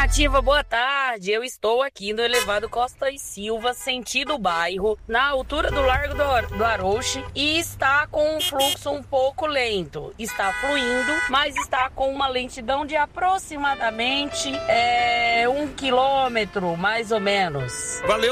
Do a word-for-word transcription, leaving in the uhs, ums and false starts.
Nativa, boa tarde. Eu estou aqui no elevado Costa e Silva, sentido bairro, na altura do Largo do, do Arouche, e está com um fluxo um pouco lento. Está fluindo, mas está com uma lentidão de aproximadamente é, um quilômetro, mais ou menos. Valeu.